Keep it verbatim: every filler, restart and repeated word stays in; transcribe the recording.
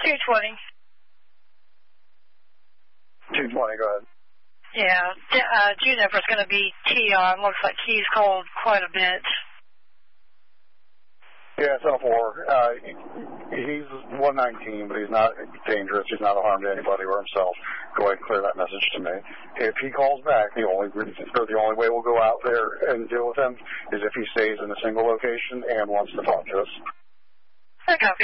two twenty. two twenty, go ahead. Yeah, uh, Juniper's going to be T on. Looks like he's called quite a bit. Yeah, it's on four. Uh, he's one nineteen, but he's not dangerous. He's not a harm to anybody or himself. Go ahead and clear that message to me. If he calls back, the only the only way we'll go out there and deal with him is if he stays in a single location and wants to talk to us. I copy.